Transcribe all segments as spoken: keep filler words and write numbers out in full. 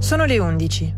Sono le undici.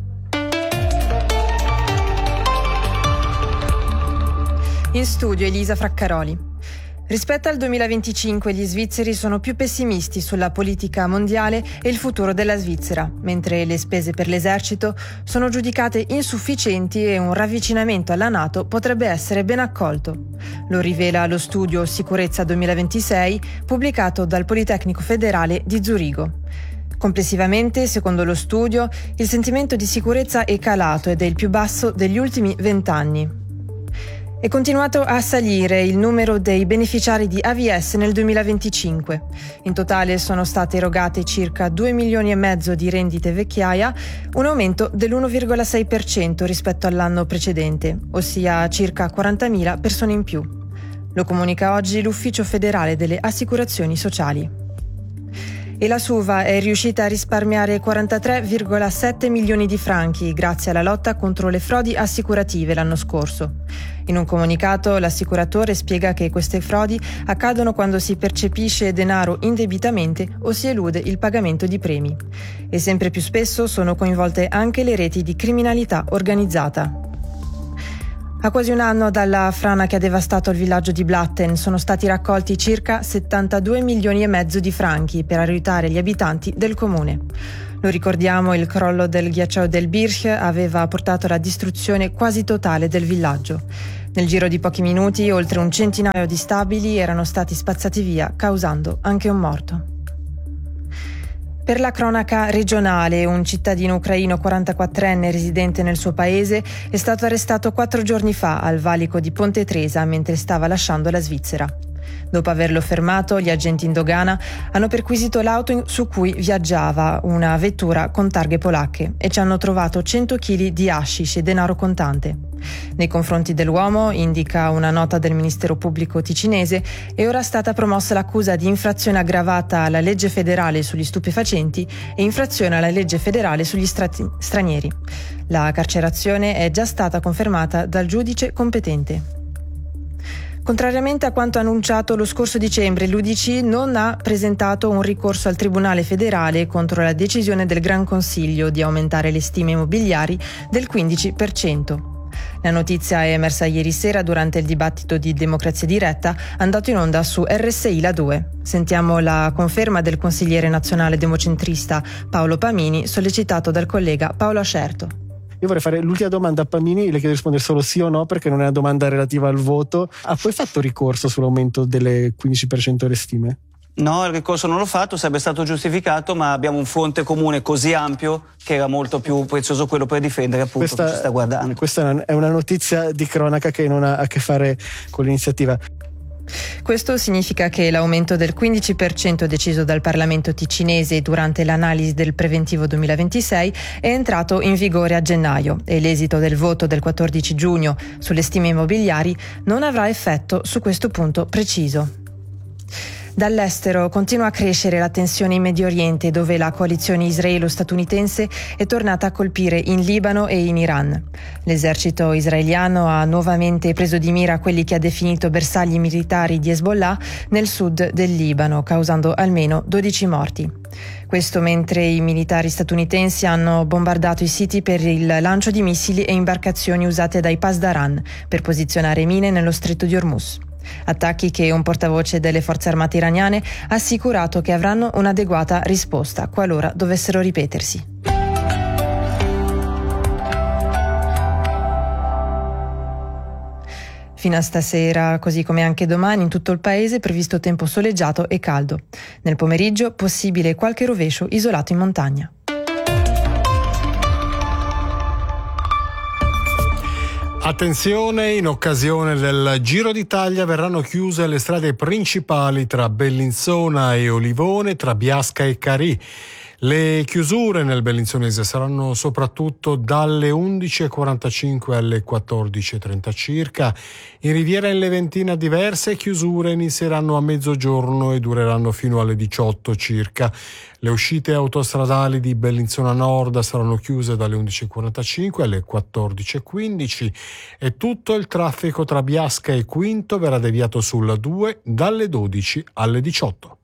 In studio Elisa Fraccaroli. Rispetto al duemilaventicinque gli svizzeri sono più pessimisti sulla politica mondiale e il futuro della Svizzera, mentre le spese per l'esercito sono giudicate insufficienti e un ravvicinamento alla NATO potrebbe essere ben accolto. Lo rivela lo studio Sicurezza duemilaventisei pubblicato dal Politecnico Federale di Zurigo. Complessivamente, secondo lo studio, il sentimento di sicurezza è calato ed è il più basso degli ultimi vent'anni. È continuato a salire il numero dei beneficiari di A V S nel duemilaventicinque. In totale sono state erogate circa due milioni e mezzo di rendite vecchiaia, un aumento dell'uno virgola sei per cento rispetto all'anno precedente, ossia circa quarantamila persone in più. Lo comunica oggi l'Ufficio federale delle assicurazioni sociali. E la Suva è riuscita a risparmiare quarantatré virgola sette milioni di franchi grazie alla lotta contro le frodi assicurative l'anno scorso. In un comunicato l'assicuratore spiega che queste frodi accadono quando si percepisce denaro indebitamente o si elude il pagamento di premi. E sempre più spesso sono coinvolte anche le reti di criminalità organizzata. A quasi un anno dalla frana che ha devastato il villaggio di Blatten sono stati raccolti circa settantadue milioni e mezzo di franchi per aiutare gli abitanti del comune. Lo ricordiamo, il crollo del ghiacciaio del Birch aveva portato alla distruzione quasi totale del villaggio. Nel giro di pochi minuti oltre un centinaio di stabili erano stati spazzati via, causando anche un morto. Per la cronaca regionale, un cittadino ucraino quarantaquattrenne residente nel suo paese è stato arrestato quattro giorni fa al valico di Ponte Tresa mentre stava lasciando la Svizzera. Dopo averlo fermato, gli agenti in dogana hanno perquisito l'auto su cui viaggiava, una vettura con targhe polacche, e ci hanno trovato cento chili di hashish e denaro contante. Nei confronti dell'uomo, indica una nota del Ministero Pubblico ticinese, è ora stata promossa l'accusa di infrazione aggravata alla legge federale sugli stupefacenti e infrazione alla legge federale sugli strati- stranieri. La carcerazione è già stata confermata dal giudice competente. Contrariamente a quanto annunciato lo scorso dicembre, l'U D C non ha presentato un ricorso al Tribunale federale contro la decisione del Gran Consiglio di aumentare le stime immobiliari del quindici per cento. La notizia è emersa ieri sera durante il dibattito di Democrazia Diretta andato in onda su R S I La due. Sentiamo la conferma del consigliere nazionale democentrista Paolo Pamini, sollecitato dal collega Paolo Ascerto. Io vorrei fare l'ultima domanda a Pamini, le chiedo di rispondere solo sì o no perché non è una domanda relativa al voto. Ha poi fatto ricorso sull'aumento delle quindici per cento delle stime? No, il ricorso non l'ho fatto, sarebbe stato giustificato, ma abbiamo un fronte comune così ampio che era molto più prezioso quello per difendere appunto questa, chi ci sta guardando. Questa è una notizia di cronaca che non ha a che fare con l'iniziativa. Questo significa che l'aumento del quindici per cento deciso dal Parlamento ticinese durante l'analisi del preventivo duemilaventisei è entrato in vigore a gennaio e l'esito del voto del quattordici giugno sulle stime immobiliari non avrà effetto su questo punto preciso. Dall'estero continua a crescere la tensione in Medio Oriente, dove la coalizione israelo-statunitense è tornata a colpire in Libano e in Iran. L'esercito israeliano ha nuovamente preso di mira quelli che ha definito bersagli militari di Hezbollah nel sud del Libano, causando almeno dodici morti. Questo mentre i militari statunitensi hanno bombardato i siti per il lancio di missili e imbarcazioni usate dai Pasdaran per posizionare mine nello stretto di Hormuz. Attacchi che un portavoce delle forze armate iraniane ha assicurato che avranno un'adeguata risposta qualora dovessero ripetersi. Fino a stasera, così come anche domani, in tutto il paese è previsto tempo soleggiato e caldo. Nel pomeriggio possibile qualche rovescio isolato in montagna. Attenzione, in occasione del Giro d'Italia verranno chiuse le strade principali tra Bellinzona e Olivone, tra Biasca e Carì. Le chiusure nel bellinzonese saranno soprattutto dalle undici e quarantacinque alle quattordici e trenta circa. In Riviera e in Leventina diverse chiusure inizieranno a mezzogiorno e dureranno fino alle diciotto circa. Le uscite autostradali di Bellinzona Nord saranno chiuse dalle undici e quarantacinque alle quattordici e quindici e tutto il traffico tra Biasca e Quinto verrà deviato sulla due dalle dodici alle diciotto.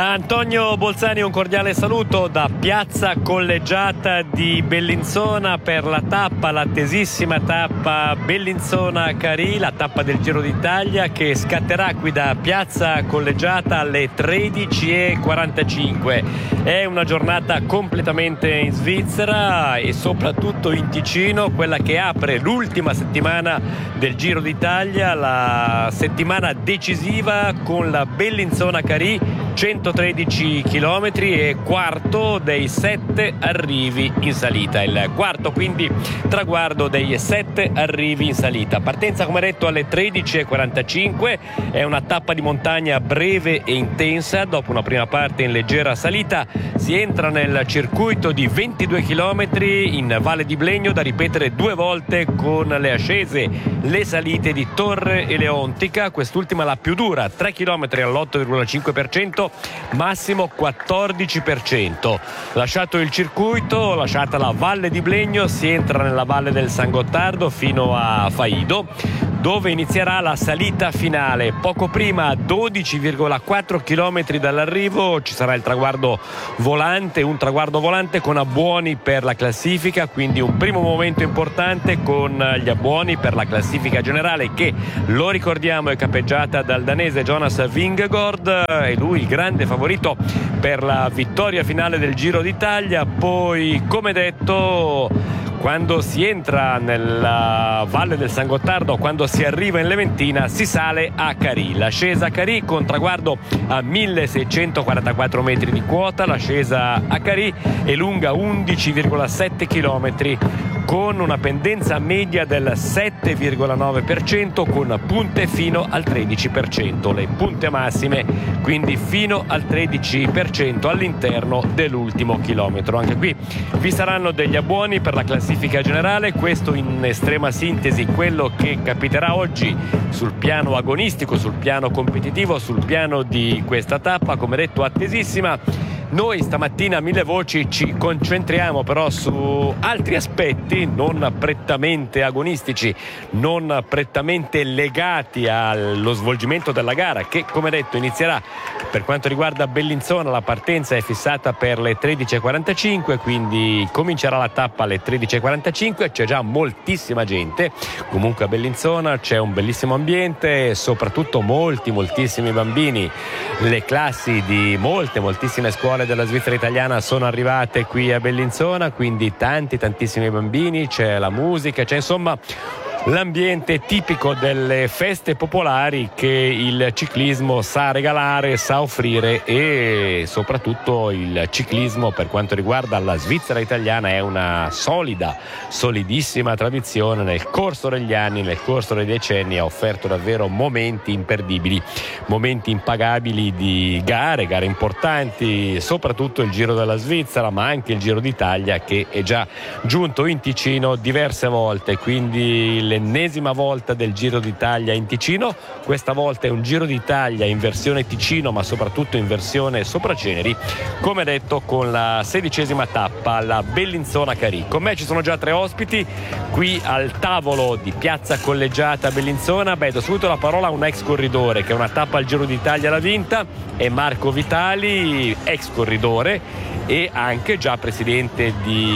Da Antonio Bolzani un cordiale saluto da Piazza Collegiata di Bellinzona per la tappa, l'attesissima tappa Bellinzona-Carì, la tappa del Giro d'Italia che scatterà qui da Piazza Collegiata alle tredici e quarantacinque. È una giornata completamente in Svizzera e soprattutto in Ticino, quella che apre l'ultima settimana del Giro d'Italia, la settimana decisiva con la Bellinzona-Carì, centotredici chilometri e quarto dei sette arrivi in salita, il quarto quindi traguardo dei sette arrivi in salita. Partenza come detto alle tredici e quarantacinque, è una tappa di montagna breve e intensa. Dopo una prima parte in leggera salita si entra nel circuito di ventidue chilometri in Valle di Blegno, da ripetere due volte con le ascese, le salite di Torre e Leontica, quest'ultima la più dura, tre chilometri all'otto virgola cinque per cento, massimo quattordici per cento. Lasciato il circuito, lasciata la Valle di Blegno, si entra nella Valle del San Gottardo fino a Faido, dove inizierà la salita finale. Poco prima, dodici virgola quattro chilometri dall'arrivo, ci sarà il traguardo volante, un traguardo volante con abbuoni per la classifica, quindi un primo momento importante con gli abbuoni per la classifica generale che, lo ricordiamo, è capeggiata dal danese Jonas Vingegaard, e lui il grande favorito per la vittoria finale del Giro d'Italia. Poi, come detto, quando si entra nella Valle del San Gottardo, quando si arriva in Leventina, si sale a Carì. L'ascesa a Carì con traguardo a milleseicentoquarantaquattro metri di quota. L'ascesa a Carì è lunga undici virgola sette chilometri con una pendenza media del sette virgola nove per cento, con punte fino al tredici per cento. Le punte massime quindi fino al tredici per cento all'interno dell'ultimo chilometro. Anche qui vi saranno degli abbuoni per la classifica generale. Questo in estrema sintesi quello che capiterà oggi sul piano agonistico, sul piano competitivo, sul piano di questa tappa, come detto attesissima. Noi stamattina a Mille Voci ci concentriamo però su altri aspetti non prettamente agonistici, non prettamente legati allo svolgimento della gara, che come detto inizierà. Per quanto riguarda Bellinzona, la partenza è fissata per le tredici e quarantacinque, quindi comincerà la tappa alle tredici e quarantacinque. C'è già moltissima gente comunque a Bellinzona, c'è un bellissimo ambiente, soprattutto molti moltissimi bambini. Le classi di molte moltissime scuole della Svizzera italiana sono arrivate qui a Bellinzona, quindi tanti tantissimi bambini, c'è la musica, c'è insomma l'ambiente tipico delle feste popolari che il ciclismo sa regalare, sa offrire, e soprattutto il ciclismo per quanto riguarda la Svizzera italiana è una solida, solidissima tradizione. Nel corso degli anni, nel corso dei decenni ha offerto davvero momenti imperdibili, momenti impagabili di gare, gare importanti, soprattutto il Giro della Svizzera, ma anche il Giro d'Italia che è già giunto in Ticino diverse volte, quindi l'ennesima volta del Giro d'Italia in Ticino. Questa volta è un Giro d'Italia in versione Ticino, ma soprattutto in versione Sopraceneri, come detto, con la sedicesima tappa, la Bellinzona-Carì. Con me ci sono già tre ospiti qui al tavolo di Piazza Collegiata Bellinzona. Beh, do subito la parola a un ex corridore che una tappa al Giro d'Italia l'ha vinta, è Marco Vitali, ex corridore e anche già presidente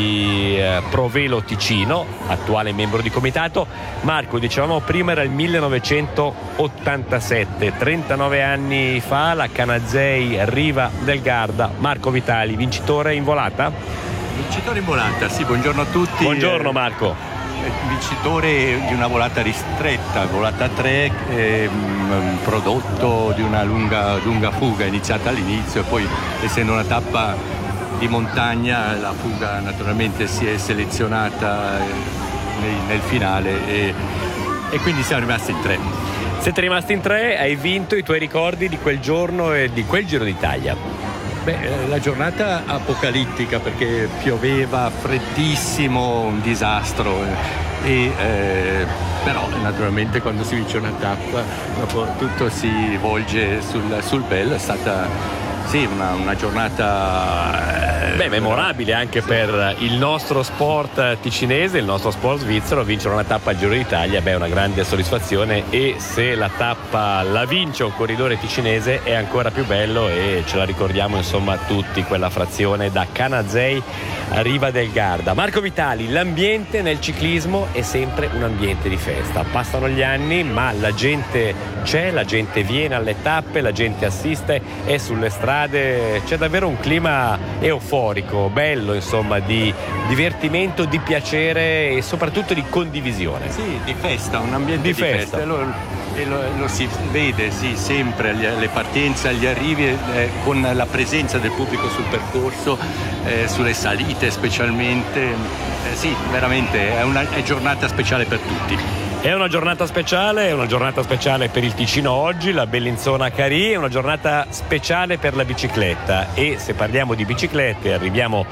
di eh, Provelo Ticino, attuale membro di comitato. Marco, dicevamo prima, era il millenovecentottantasette, trentanove anni fa, la Canazei Riva del Garda. Marco Vitali, vincitore in volata? Vincitore in volata, sì, buongiorno a tutti. Buongiorno Marco. Vincitore di una volata ristretta, volata tre, ehm, prodotto di una lunga, lunga fuga iniziata all'inizio e poi, essendo una tappa di montagna, la fuga naturalmente si è selezionata nel, nel finale e, e quindi siamo rimasti in tre. Siete rimasti in tre, hai vinto. I tuoi ricordi di quel giorno e di quel Giro d'Italia? Beh, la giornata apocalittica, perché pioveva, freddissimo, un disastro e, eh, però naturalmente quando si vince una tappa dopo tutto si volge sul, sul bello. È stata sì, una, una giornata eh, beh, memorabile anche per il nostro sport ticinese, il nostro sport svizzero. Vincere una tappa al Giro d'Italia, beh, è una grande soddisfazione, e se la tappa la vince un corridore ticinese è ancora più bello, e ce la ricordiamo insomma tutti, quella frazione da Canazei a Riva del Garda. Marco Vitali, l'ambiente nel ciclismo è sempre un ambiente di festa, passano gli anni ma la gente c'è, la gente viene alle tappe, la gente assiste, è sulle strade, c'è davvero un clima euforico, bello insomma, di divertimento, di piacere e soprattutto di condivisione. Sì, di festa, un ambiente di, di festa, festa. Lo, e lo, lo si vede sì, sempre alle partenze, agli arrivi, eh, con la presenza del pubblico sul percorso, eh, sulle salite specialmente. Eh, sì, veramente è una è giornata speciale per tutti. È una giornata speciale, è una giornata speciale per il Ticino oggi, la Bellinzona Carì, è una giornata speciale per la bicicletta, e se parliamo di biciclette arriviamo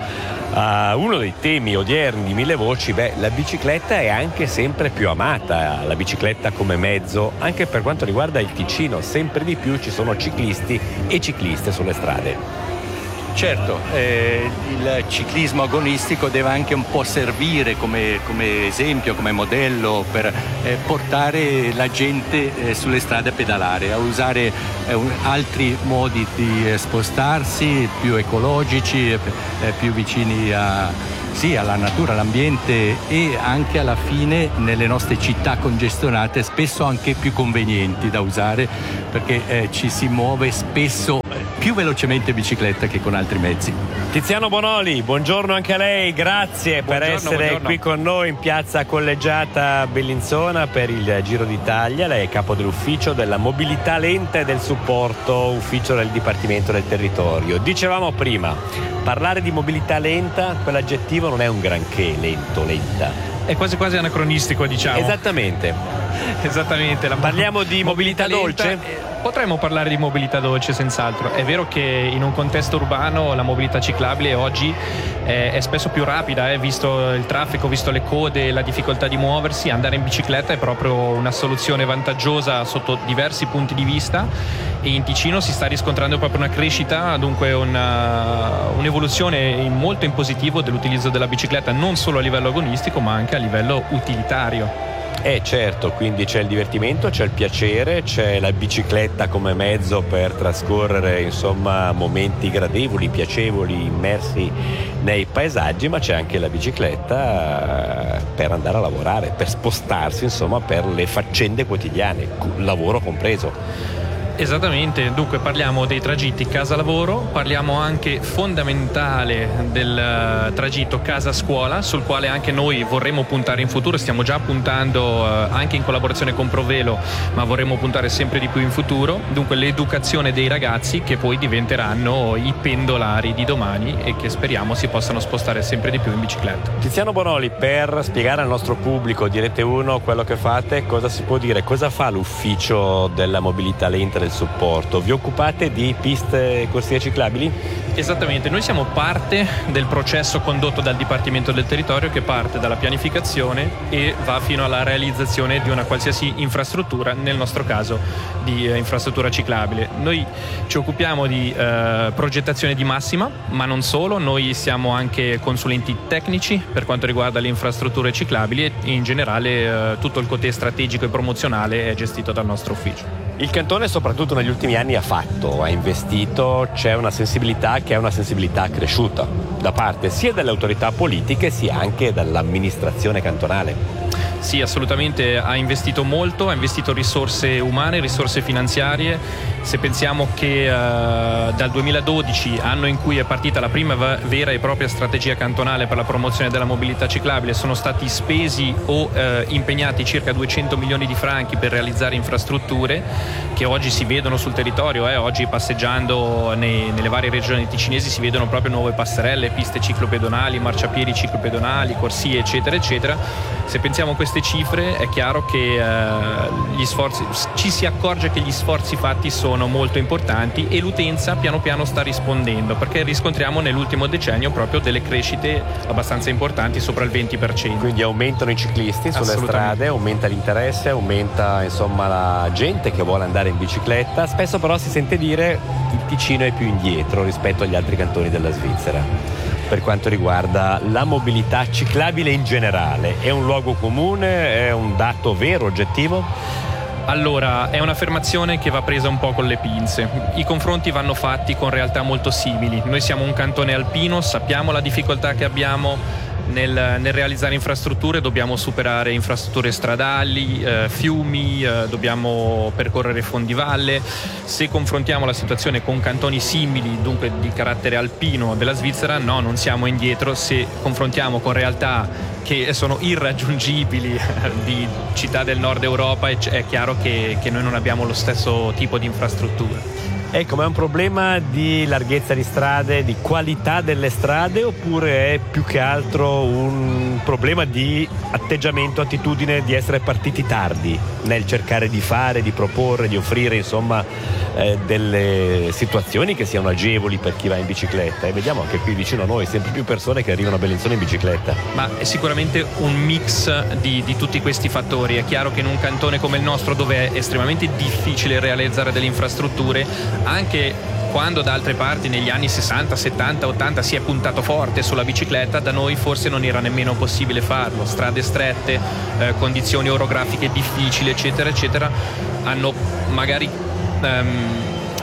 a uno dei temi odierni di Mille Voci. Beh, la bicicletta è anche sempre più amata, la bicicletta come mezzo, anche per quanto riguarda il Ticino, sempre di più ci sono ciclisti e cicliste sulle strade. Certo, eh, il ciclismo agonistico deve anche un po' servire come, come esempio, come modello per eh, portare la gente eh, sulle strade a pedalare, a usare eh, un, altri modi di eh, spostarsi, più ecologici, eh, più vicini a... Sì, alla natura, all'ambiente, e anche alla fine nelle nostre città congestionate spesso anche più convenienti da usare, perché eh, ci si muove spesso più velocemente in bicicletta che con altri mezzi. Tiziano Bonoli, buongiorno anche a lei, grazie buongiorno, per essere buongiorno. qui con noi in piazza Collegiata Bellinzona per il Giro d'Italia. Lei è capo dell'ufficio della mobilità lenta e del supporto, ufficio del Dipartimento del Territorio. Dicevamo prima, parlare di mobilità lenta, quell'aggettivo non è un granché, lento, lenta. È quasi quasi anacronistico, diciamo. Esattamente. Esattamente. La Parliamo di mobilità, mobilità dolce? Lenta, potremmo parlare di mobilità dolce, senz'altro. È vero che in un contesto urbano la mobilità ciclabile oggi è, è spesso più rapida, eh, visto il traffico, visto le code, la difficoltà di muoversi. Andare in bicicletta è proprio una soluzione vantaggiosa sotto diversi punti di vista, e in Ticino si sta riscontrando proprio una crescita, dunque una, un'evoluzione in molto in positivo dell'utilizzo della bicicletta, non solo a livello agonistico ma anche a livello utilitario. Eh certo, quindi c'è il divertimento, c'è il piacere, c'è la bicicletta come mezzo per trascorrere insomma momenti gradevoli, piacevoli, immersi nei paesaggi, ma c'è anche la bicicletta per andare a lavorare, per spostarsi insomma per le faccende quotidiane, lavoro compreso. Esattamente, dunque parliamo dei tragitti casa-lavoro, parliamo anche fondamentale del tragitto casa-scuola, sul quale anche noi vorremmo puntare in futuro, stiamo già puntando eh, anche in collaborazione con Provelo, ma vorremmo puntare sempre di più in futuro. Dunque l'educazione dei ragazzi che poi diventeranno i pendolari di domani e che speriamo si possano spostare sempre di più in bicicletta. Tiziano Bonoli, per spiegare al nostro pubblico di Rete uno quello che fate, cosa si può dire? Cosa fa l'ufficio della mobilità lenta del supporto? Vi occupate di piste e corsie ciclabili? Esattamente, noi siamo parte del processo condotto dal Dipartimento del Territorio, che parte dalla pianificazione e va fino alla realizzazione di una qualsiasi infrastruttura, nel nostro caso di eh, infrastruttura ciclabile. Noi ci occupiamo di eh, progettazione di massima, ma non solo, noi siamo anche consulenti tecnici per quanto riguarda le infrastrutture ciclabili, e in generale eh, tutto il côté strategico e promozionale è gestito dal nostro ufficio. Il Cantone soprattutto negli ultimi anni ha fatto, ha investito, c'è una sensibilità che è una sensibilità cresciuta da parte sia delle autorità politiche sia anche dall'amministrazione cantonale. Sì, assolutamente, ha investito molto, ha investito risorse umane, risorse finanziarie. Se pensiamo che uh, dal duemiladodici, anno in cui è partita la prima va- vera e propria strategia cantonale per la promozione della mobilità ciclabile, sono stati spesi o uh, impegnati circa duecento milioni di franchi per realizzare infrastrutture che oggi si vedono sul territorio. Eh. Oggi passeggiando nei, nelle varie regioni ticinesi si vedono proprio nuove passerelle, piste ciclopedonali, marciapiedi ciclopedonali, corsie eccetera eccetera. Se pensiamo a queste queste cifre è chiaro che eh, gli sforzi, ci si accorge che gli sforzi fatti sono molto importanti e l'utenza piano piano sta rispondendo, perché riscontriamo nell'ultimo decennio proprio delle crescite abbastanza importanti, sopra il venti per cento. Quindi aumentano i ciclisti sulle strade, aumenta l'interesse, aumenta insomma la gente che vuole andare in bicicletta. Spesso però si sente dire il Ticino è più indietro rispetto agli altri cantoni della Svizzera per quanto riguarda la mobilità ciclabile in generale. È un luogo comune? È un dato vero, oggettivo? Allora, è un'affermazione che va presa un po' con le pinze. I confronti vanno fatti con realtà molto simili. Noi siamo un cantone alpino, sappiamo la difficoltà che abbiamo Nel, nel realizzare infrastrutture, dobbiamo superare infrastrutture stradali, eh, fiumi, eh, dobbiamo percorrere fondivalle. Se confrontiamo la situazione con cantoni simili, dunque di carattere alpino della Svizzera, no, non siamo indietro. Se confrontiamo con realtà che sono irraggiungibili di città del nord Europa, è, è chiaro che, che noi non abbiamo lo stesso tipo di infrastrutture. Ecco, ma è un problema di larghezza di strade, di qualità delle strade, oppure è più che altro un problema di atteggiamento, attitudine di essere partiti tardi nel cercare di fare, di proporre, di offrire insomma eh, delle situazioni che siano agevoli per chi va in bicicletta? E vediamo anche qui vicino a noi sempre più persone che arrivano a Bellinzona in bicicletta. Ma è sicuramente un mix di, di tutti questi fattori. È chiaro che in un cantone come il nostro, dove è estremamente difficile realizzare delle infrastrutture, anche quando da altre parti negli anni sessanta, settanta, ottanta si è puntato forte sulla bicicletta, da noi forse non era nemmeno possibile farlo. Strade strette, eh, condizioni orografiche difficili, eccetera eccetera, hanno magari ehm,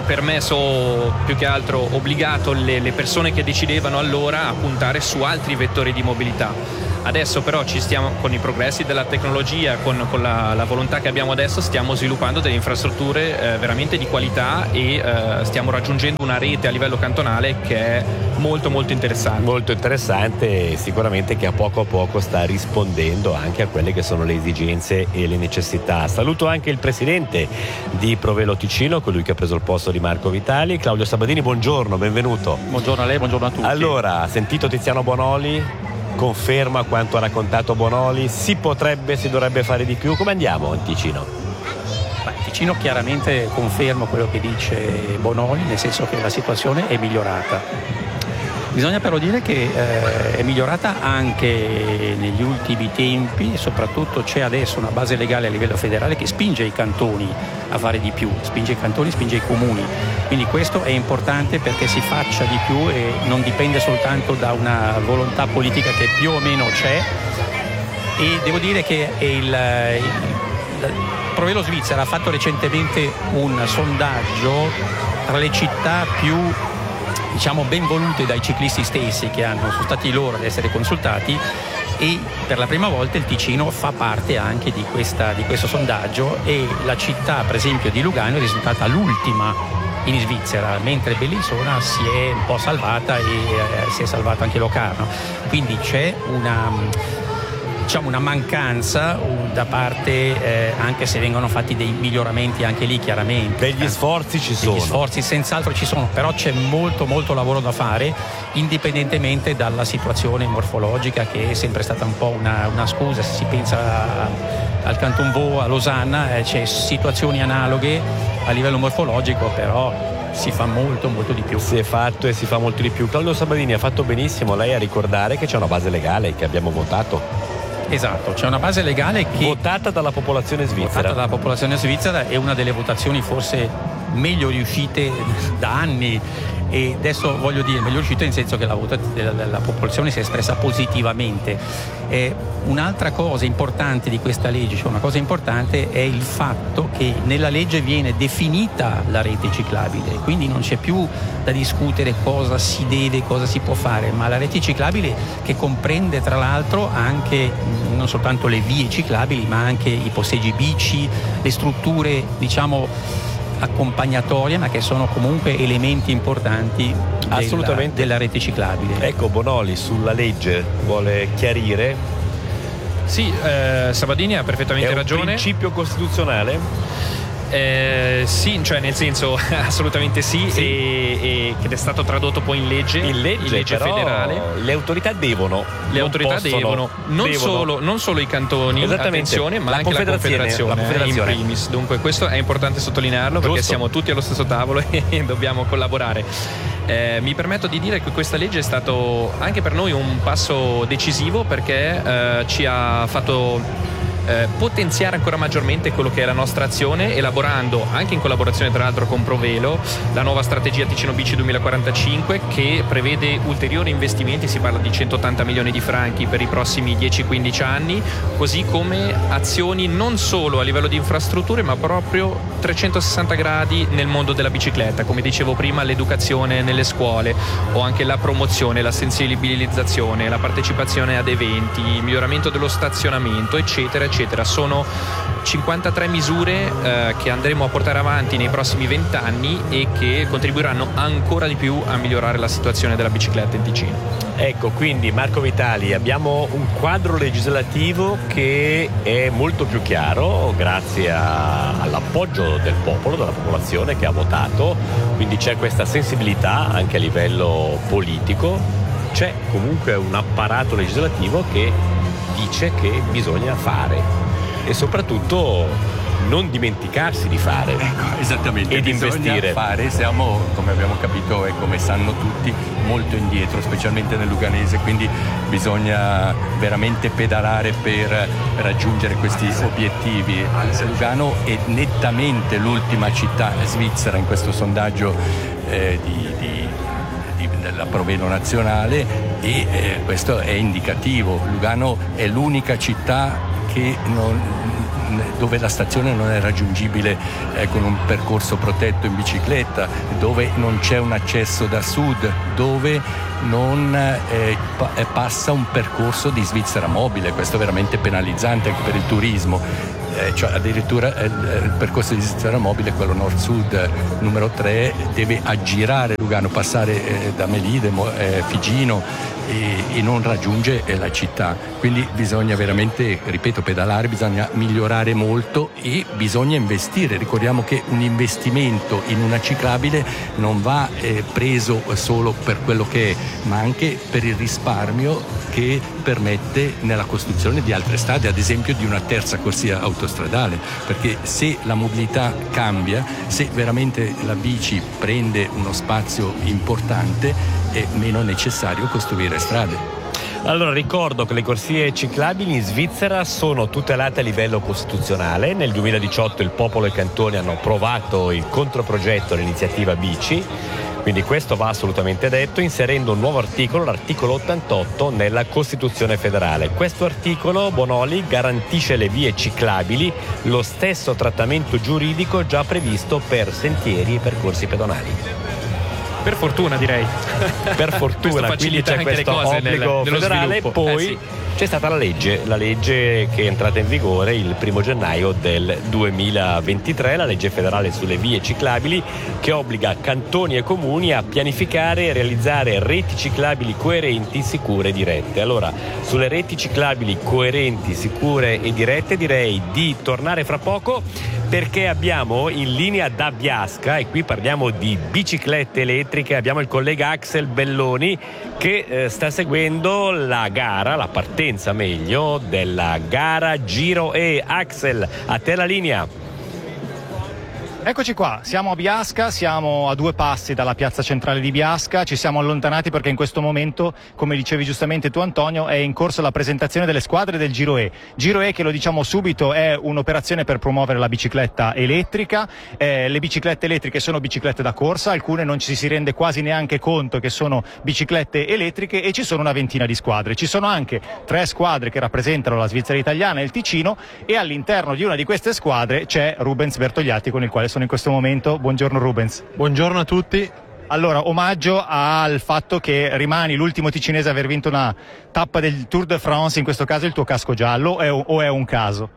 permesso, più che altro obbligato le, le persone che decidevano allora a puntare su altri vettori di mobilità. Adesso però ci stiamo, con i progressi della tecnologia, con, con la, la volontà che abbiamo adesso, stiamo sviluppando delle infrastrutture eh, veramente di qualità e eh, stiamo raggiungendo una rete a livello cantonale che è molto molto interessante. Molto interessante, e sicuramente che a poco a poco sta rispondendo anche a quelle che sono le esigenze e le necessità. Saluto anche il presidente di Provelo Ticino, colui che ha preso il posto di Marco Vitali, Claudio Sabadini. Buongiorno, benvenuto. Buongiorno a lei, buongiorno a tutti. Allora, ha sentito Tiziano Bonoli? Conferma quanto ha raccontato Bonoli? Si potrebbe, si dovrebbe fare di più? Come andiamo in Ticino? Beh, Ticino chiaramente conferma quello che dice Bonoli, nel senso che la situazione è migliorata. Bisogna però dire che eh, è migliorata anche negli ultimi tempi, e soprattutto c'è adesso una base legale a livello federale che spinge i cantoni a fare di più, spinge i cantoni, spinge i comuni. Quindi questo è importante perché si faccia di più e non dipende soltanto da una volontà politica che più o meno c'è. E devo dire che il, il Provelo Svizzera ha fatto recentemente un sondaggio tra le città più, diciamo, ben volute dai ciclisti stessi, che hanno, sono stati loro ad essere consultati, e per la prima volta il Ticino fa parte anche di, questa, di questo sondaggio, e la città per esempio di Lugano è risultata l'ultima in Svizzera, mentre Bellinzona si è un po' salvata e eh, si è salvata anche Locarno. Quindi c'è una, diciamo, una mancanza uh, da parte, eh, anche se vengono fatti dei miglioramenti anche lì chiaramente. Degli sforzi ci sono. Degli sforzi senz'altro ci sono, però c'è molto molto lavoro da fare, indipendentemente dalla situazione morfologica, che è sempre stata un po' una, una scusa. Se si pensa a, al Canton Vaud, a Losanna, eh, c'è situazioni analoghe a livello morfologico, però si fa molto molto di più. Si è fatto e si fa molto di più. Claudio Sabadini, ha fatto benissimo lei a ricordare che c'è una base legale che abbiamo votato. Esatto, c'è una base legale che votata dalla popolazione svizzera. Votata dalla popolazione svizzera, è una delle votazioni forse meglio riuscite da anni, e adesso voglio dire meglio riuscita nel senso che la, la, la popolazione si è espressa positivamente. Eh, un'altra cosa importante di questa legge, cioè una cosa importante, è il fatto che nella legge viene definita la rete ciclabile, quindi non c'è più da discutere cosa si deve, cosa si può fare, ma la rete ciclabile, che comprende tra l'altro anche non soltanto le vie ciclabili, ma anche i posseggi bici, le strutture, diciamo, accompagnatorie, ma che sono comunque elementi importanti assolutamente della, della rete ciclabile. Ecco, Bonoli sulla legge vuole chiarire? Sì, eh, Sabadini ha perfettamente È un ragione. Principio costituzionale? Eh, sì, cioè nel senso assolutamente sì, Sì. E, e che è stato tradotto poi in legge, In legge, in legge però federale. le autorità devono. Le non autorità possono, devono, non, devono. Solo, non solo i cantoni, Esattamente. attenzione, ma La anche la Confederazione, Confederazione, la Confederazione. in primis. Dunque questo è importante sottolinearlo, perché Giusto. siamo tutti allo stesso tavolo e dobbiamo collaborare. Eh, mi permetto di dire che questa legge è stato anche per noi un passo decisivo, perché eh, ci ha fatto Eh, potenziare ancora maggiormente quello che è la nostra azione, elaborando anche in collaborazione tra l'altro con Provelo la nuova strategia Ticino Bici duemilaquarantacinque, che prevede ulteriori investimenti, si parla di centottanta milioni di franchi per i prossimi dieci quindici anni, così come azioni non solo a livello di infrastrutture ma proprio trecentosessanta gradi nel mondo della bicicletta, come dicevo prima, l'educazione nelle scuole o anche la promozione, la sensibilizzazione, la partecipazione ad eventi, il miglioramento dello stazionamento, eccetera eccetera. Sono cinquantatré misure eh, che andremo a portare avanti nei prossimi venti anni e che contribuiranno ancora di più a migliorare la situazione della bicicletta in Ticino. Ecco, quindi Marco Vitali, abbiamo un quadro legislativo che è molto più chiaro grazie a, all'appoggio del popolo, della popolazione che ha votato, quindi c'è questa sensibilità anche a livello politico, c'è comunque un apparato legislativo che dice che bisogna fare e soprattutto non dimenticarsi di fare. Ecco, esattamente. E di Bisogna investire. fare, siamo, come abbiamo capito e come sanno tutti, molto indietro, specialmente nel Luganese, quindi bisogna veramente pedalare per raggiungere questi obiettivi. Lugano è nettamente l'ultima città svizzera in questo sondaggio eh, di, di, di, della Provelo nazionale e eh, questo è indicativo. Lugano è l'unica città che non, dove la stazione non è raggiungibile eh, con un percorso protetto in bicicletta, dove non c'è un accesso da sud, dove non eh, pa- passa un percorso di Svizzera mobile. Questo è veramente penalizzante anche per il turismo. Eh, cioè addirittura eh, il percorso di Svizzera mobile, quello nord-sud numero tre, deve aggirare Lugano, passare eh, da Melide, Mo- eh, Figino e, e non raggiunge eh, la città. Quindi bisogna veramente, ripeto, pedalare, bisogna migliorare molto e bisogna investire. Ricordiamo che un investimento in una ciclabile non va eh, preso solo per quello che è, ma anche per il risparmio che permette nella costruzione di altre strade, ad esempio di una terza corsia autostradale, perché se la mobilità cambia, se veramente la bici prende uno spazio importante, è meno necessario costruire strade. Allora ricordo che le corsie ciclabili in Svizzera sono tutelate a livello costituzionale. Nel duemiladiciotto il popolo e i cantoni hanno approvato il controprogetto all'iniziativa bici, quindi questo va assolutamente detto, inserendo un nuovo articolo, l'articolo ottantotto, nella Costituzione federale. Questo articolo, Bonoli, garantisce alle vie ciclabili lo stesso trattamento giuridico già previsto per sentieri e percorsi pedonali. Per fortuna, direi. Per fortuna, quindi c'è questo obbligo nel, federale. sviluppo. Poi eh sì. c'è stata la legge, la legge che è entrata in vigore il primo gennaio del duemilaventitré, la legge federale sulle vie ciclabili, che obbliga cantoni e comuni a pianificare e realizzare reti ciclabili coerenti, sicure e dirette. Allora, sulle reti ciclabili coerenti, sicure e dirette direi di tornare fra poco, perché abbiamo in linea da Biasca, e qui parliamo di biciclette elettriche, abbiamo il collega Axel Belloni che eh, sta seguendo la gara, la partenza meglio, della gara Giro E. Axel, a te la linea. Eccoci qua, siamo a Biasca, siamo a due passi dalla piazza centrale di Biasca, ci siamo allontanati perché in questo momento, come dicevi giustamente tu Antonio, è in corso la presentazione delle squadre del Giro E. Giro E, che lo diciamo subito, è un'operazione per promuovere la bicicletta elettrica. Eh, le biciclette elettriche sono biciclette da corsa, alcune non ci si rende quasi neanche conto che sono biciclette elettriche, e ci sono una ventina di squadre. Ci sono anche tre squadre che rappresentano la Svizzera italiana e il Ticino, e all'interno di una di queste squadre c'è Rubens Bertogliatti, con il quale sono in questo momento. Buongiorno Rubens. Buongiorno a tutti. Allora, omaggio al fatto che rimani l'ultimo ticinese a aver vinto una tappa del Tour de France, in questo caso il tuo casco giallo, o è un caso?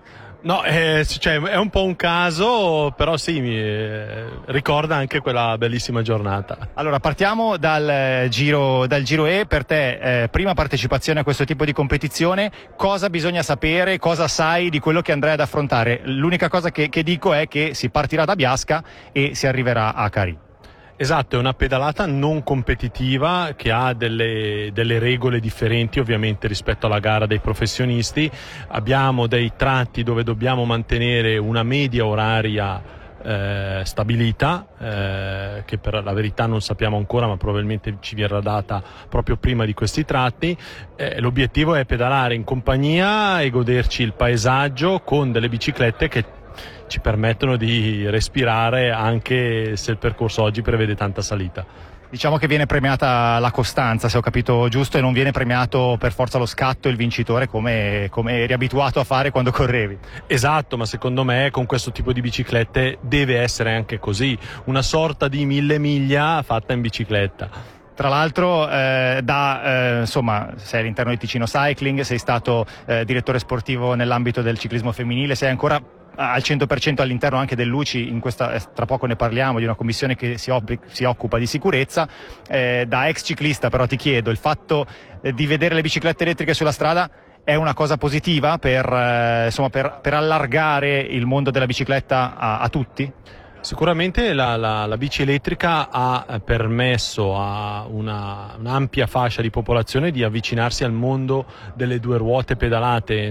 No, eh, cioè, è un po' un caso, però sì, mi eh, ricorda anche quella bellissima giornata. Allora, partiamo dal giro, dal giro E. Per te, eh, prima partecipazione a questo tipo di competizione, cosa bisogna sapere, cosa sai di quello che andrai ad affrontare? L'unica cosa che, che dico è che si partirà da Biasca e si arriverà a Carì. Esatto, è una pedalata non competitiva che ha delle, delle regole differenti ovviamente rispetto alla gara dei professionisti. Abbiamo dei tratti dove dobbiamo mantenere una media oraria eh, stabilita, eh, che per la verità non sappiamo ancora, ma probabilmente ci verrà data proprio prima di questi tratti. Eh, l'obiettivo è pedalare in compagnia e goderci il paesaggio con delle biciclette che ci permettono di respirare anche se il percorso oggi prevede tanta salita. Diciamo che viene premiata la costanza, se ho capito giusto, e non viene premiato per forza lo scatto il vincitore come, come eri abituato a fare quando correvi. Esatto, ma secondo me con questo tipo di biciclette deve essere anche così, una sorta di mille miglia fatta in bicicletta. Tra l'altro, eh, da, eh, insomma, sei all'interno di Ticino Cycling, sei stato eh, direttore sportivo nell'ambito del ciclismo femminile, sei ancora al cento per cento all'interno anche dell'U C I, in questa, tra poco ne parliamo, di una commissione che si, ob- si occupa di sicurezza. Eh, da ex ciclista però ti chiedo, il fatto eh, di vedere le biciclette elettriche sulla strada è una cosa positiva per, eh, insomma, per, per allargare il mondo della bicicletta a, a tutti? Sicuramente la, la, la bici elettrica ha permesso a una, un'ampia fascia di popolazione di avvicinarsi al mondo delle due ruote pedalate.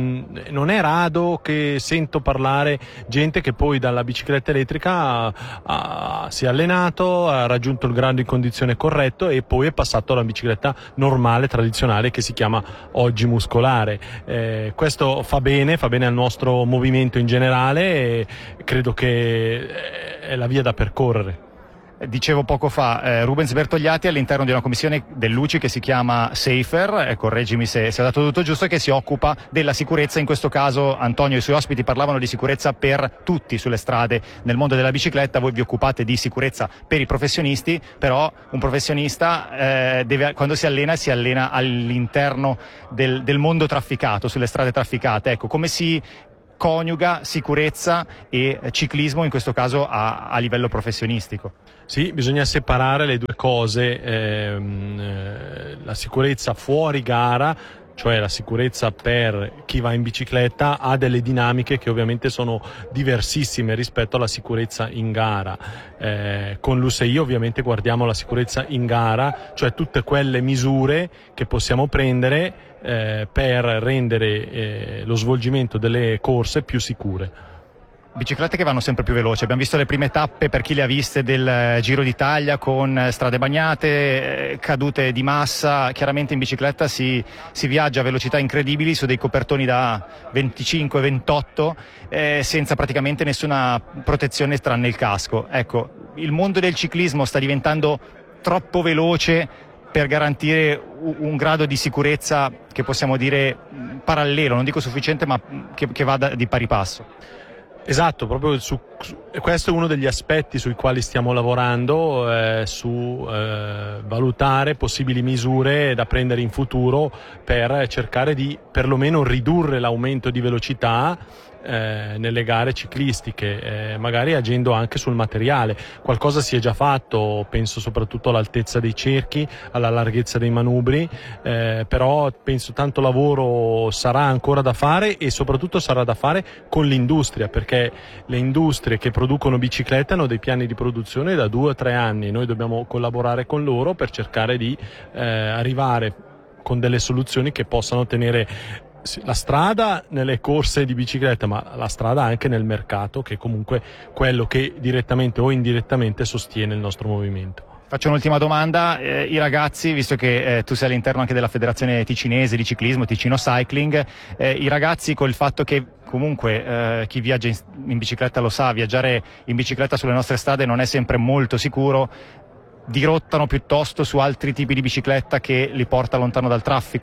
Non è rado che sento parlare gente che poi dalla bicicletta elettrica ha, ha, si è allenato, ha raggiunto il grado di condizione corretto e poi è passato alla bicicletta normale, tradizionale, che si chiama oggi muscolare. Eh, questo fa bene, fa bene al nostro movimento in generale e credo che è la via da percorrere. Dicevo poco fa, eh, Rubens Bertogliati all'interno di una commissione dell'U C I che si chiama Safer, eh, correggimi se, se ho dato tutto giusto, che si occupa della sicurezza. In questo caso Antonio e i suoi ospiti parlavano di sicurezza per tutti sulle strade nel mondo della bicicletta. Voi vi occupate di sicurezza per i professionisti, però un professionista eh, deve, quando si allena si allena all'interno del, del mondo trafficato, sulle strade trafficate. Ecco, come si coniuga sicurezza e ciclismo in questo caso a, a livello professionistico? Sì, bisogna separare le due cose, ehm, eh, la sicurezza fuori gara, cioè la sicurezza per chi va in bicicletta, ha delle dinamiche che ovviamente sono diversissime rispetto alla sicurezza in gara. Eh, con l'U S E I ovviamente guardiamo la sicurezza in gara, cioè tutte quelle misure che possiamo prendere eh, per rendere eh, lo svolgimento delle corse più sicure. Biciclette che vanno sempre più veloci. Abbiamo visto le prime tappe, per chi le ha viste, del Giro d'Italia con strade bagnate, cadute di massa. Chiaramente in bicicletta si, si viaggia a velocità incredibili su dei copertoni da venticinque ventotto eh, senza praticamente nessuna protezione tranne il casco. Ecco, il mondo del ciclismo sta diventando troppo veloce per garantire un grado di sicurezza che possiamo dire parallelo, non dico sufficiente, ma che, che vada di pari passo. Esatto, proprio su, su, questo è uno degli aspetti sui quali stiamo lavorando, eh, su eh, valutare possibili misure da prendere in futuro per cercare di perlomeno ridurre l'aumento di velocità eh, nelle gare ciclistiche, eh, magari agendo anche sul materiale. Qualcosa si è già fatto, penso soprattutto all'altezza dei cerchi, alla larghezza dei manubri, eh, però penso tanto lavoro sarà ancora da fare e soprattutto sarà da fare con l'industria, perché le industrie che producono biciclette hanno dei piani di produzione da due o tre anni e noi dobbiamo collaborare con loro per cercare di eh, arrivare con delle soluzioni che possano tenere la strada nelle corse di bicicletta, ma la strada anche nel mercato, che è comunque quello che direttamente o indirettamente sostiene il nostro movimento. Faccio un'ultima domanda, eh, i ragazzi, visto che eh, tu sei all'interno anche della federazione ticinese di ciclismo, Ticino Cycling, eh, i ragazzi, col fatto che comunque eh, chi viaggia in, in bicicletta lo sa, viaggiare in bicicletta sulle nostre strade non è sempre molto sicuro, dirottano piuttosto su altri tipi di bicicletta che li porta lontano dal traffico?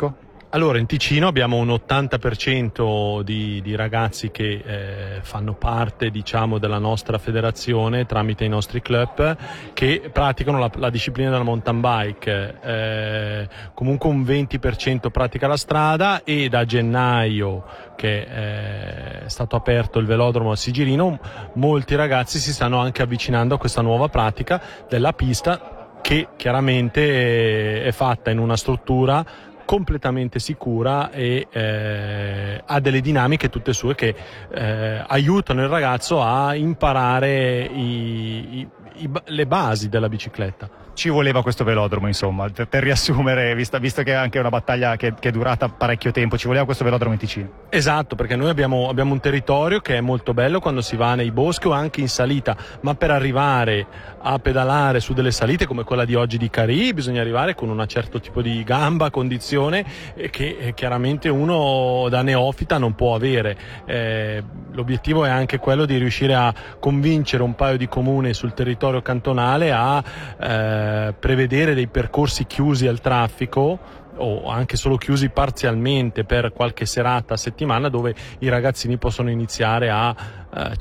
Allora, in Ticino abbiamo un ottanta per cento di, di ragazzi che eh, fanno parte, diciamo, della nostra federazione tramite i nostri club, che praticano la, la disciplina della mountain bike. Eh, comunque un venti per cento pratica la strada, e da gennaio, che eh, è stato aperto il velodromo a Sigirino, molti ragazzi si stanno anche avvicinando a questa nuova pratica della pista, che chiaramente è fatta in una struttura completamente sicura e eh, ha delle dinamiche tutte sue che eh, aiutano il ragazzo a imparare i, i, i, le basi della bicicletta. Ci voleva questo velodromo, insomma, per, per riassumere, visto, visto che è anche una battaglia che, che è durata parecchio tempo, ci voleva questo velodromo in Ticino. Esatto, perché noi abbiamo, abbiamo un territorio che è molto bello quando si va nei boschi o anche in salita, ma per arrivare a pedalare su delle salite come quella di oggi di Carì bisogna arrivare con un certo tipo di gamba, condizione, eh, che eh, chiaramente uno da neofita non può avere. Eh, l'obiettivo è anche quello di riuscire a convincere un paio di comuni sul territorio cantonale a eh, prevedere dei percorsi chiusi al traffico, o anche solo chiusi parzialmente per qualche serata a settimana, dove i ragazzini possono iniziare a eh,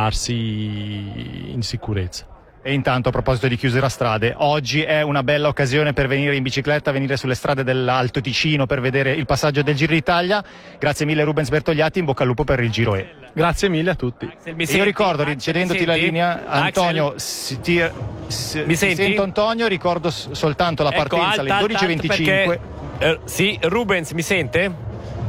cimentarsi in sicurezza. E intanto, a proposito di chiusura strade, oggi è una bella occasione per venire in bicicletta, venire sulle strade dell'Alto Ticino per vedere il passaggio del Giro d'Italia. Grazie mille Rubens Bertogliatti, in bocca al lupo per il Giro E. Grazie mille a tutti. Io ricordo, cedendoti la linea, Antonio, si ti, si, mi senti? Sento Antonio, ricordo soltanto la partenza alle dodici e venticinque. Eh, sì, Rubens mi sente?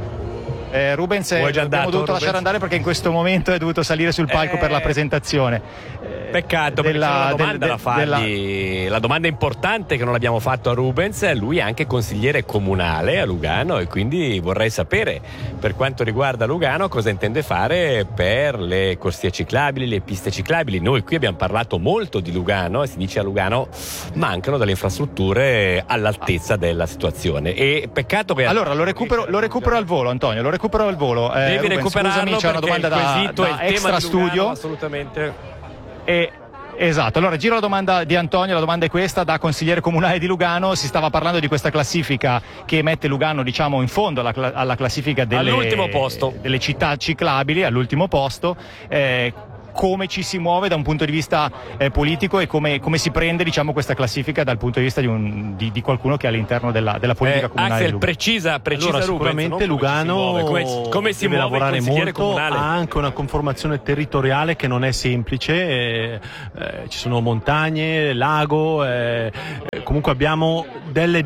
Eh, Rubens è, abbiamo dovuto Rubens? lasciare andare perché in questo momento è dovuto salire sul palco eh, per la presentazione. Peccato, perché della, c'è una domanda del, da fargli. Della... La domanda importante che non abbiamo fatto a Rubens: lui è anche consigliere comunale a Lugano, e quindi vorrei sapere, per quanto riguarda Lugano, cosa intende fare per le corsie ciclabili, le piste ciclabili. Noi qui abbiamo parlato molto di Lugano, e si dice a Lugano mancano delle infrastrutture all'altezza della situazione, e peccato che... Allora lo recupero, lo recupero al volo, Antonio, lo recupero al volo. Eh, Devi Rubens, recuperarlo, scusami, c'è una domanda da, da extra studio. Assolutamente. E, esatto, allora giro la domanda di Antonio. La domanda è questa: da consigliere comunale di Lugano, si stava parlando di questa classifica che mette Lugano, diciamo, in fondo alla, alla classifica delle, all'ultimo posto. delle città ciclabili, all'ultimo posto. Eh, come ci si muove da un punto di vista eh, politico, e come, come si prende, diciamo, questa classifica dal punto di vista di, un, di, di qualcuno che è all'interno della, della politica eh, comunale. Axel, precisa, precisa allora, Rubens, sicuramente Lugano come si, come si deve muove lavorare molto, comunale. Ha anche una conformazione territoriale che non è semplice, eh, eh, ci sono montagne, lago, eh, eh, comunque abbiamo delle